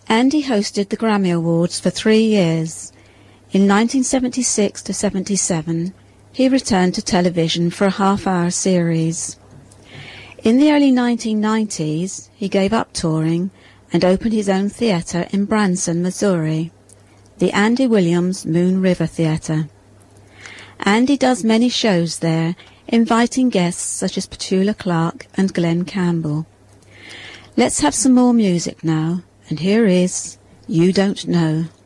Andy hosted the Grammy Awards for 3 years. In 1976 to 77, he returned to television for a half-hour series. In the early 1990s, he gave up touring and opened his own theatre in Branson, Missouri, the Andy Williams Moon River Theatre. Andy does many shows there, inviting guests such as Petula Clark and Glenn Campbell. Let's have some more music now, and here is You Don't Know.